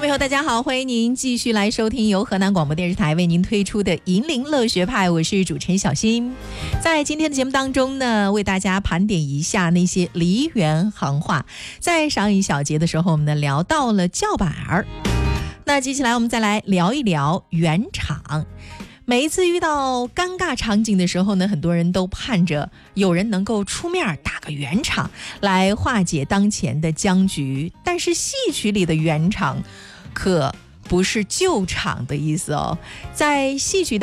位大家好，欢迎您继续来收听由河南广播电视台为您推出的银铃乐学派，我是主持人小新。在今天的节目当中呢，为大家盘点一下那些梨园行话。在上一小节的时候，我们呢聊到了叫板儿，那接下来我们再来聊一聊圆场。每一次遇到尴尬场景的时候呢，很多人都盼着有人能够出面打个圆场来化解当前的僵局，但是戏曲里的圆场可不是救场的意思哦，在戏曲